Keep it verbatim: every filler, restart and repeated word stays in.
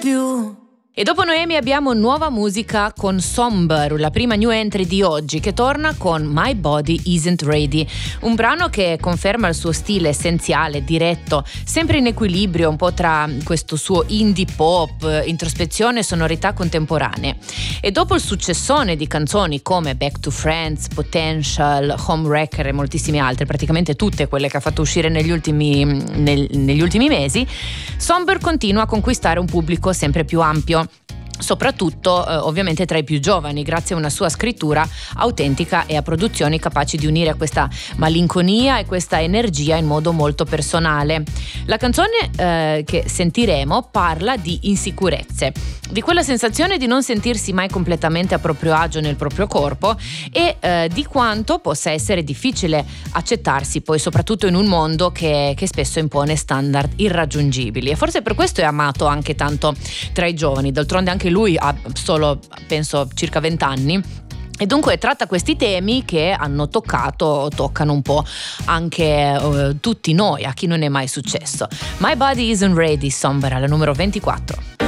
più. E dopo Noemi abbiamo nuova musica con Somber, la prima new entry di oggi, che torna con My Body Isn't Ready, un brano che conferma il suo stile essenziale, diretto, sempre in equilibrio un po' tra questo suo indie pop, introspezione e sonorità contemporanee. E dopo il successone di canzoni come Back to Friends, Potential, Homewrecker e moltissime altre, praticamente tutte quelle che ha fatto uscire negli ultimi, nel, negli ultimi mesi, Somber continua a conquistare un pubblico sempre più ampio, soprattutto eh, ovviamente tra i più giovani, grazie a una sua scrittura autentica e a produzioni capaci di unire questa malinconia e questa energia in modo molto personale. La canzone eh, che sentiremo parla di insicurezze, di quella sensazione di non sentirsi mai completamente a proprio agio nel proprio corpo e eh, di quanto possa essere difficile accettarsi poi, soprattutto in un mondo che, che spesso impone standard irraggiungibili, e forse per questo è amato anche tanto tra i giovani. D'altronde anche lui ha solo, penso, circa vent'anni. E dunque tratta questi temi che hanno toccato, toccano un po' anche uh, tutti noi, a chi non è mai successo. My Body Isn't Ready, Somber, alla numero ventiquattro.